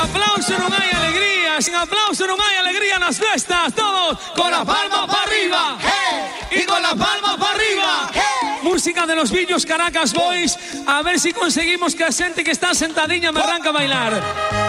aplauso non hai alegría, sin aplauso non hai alegría nas festas, todos con la palma para arriba, hey, y con la palma para arriba, hey. Música de los Villos Caracas Boys, a ver si conseguimos que a xente que está sentadiña me arranca a bailar.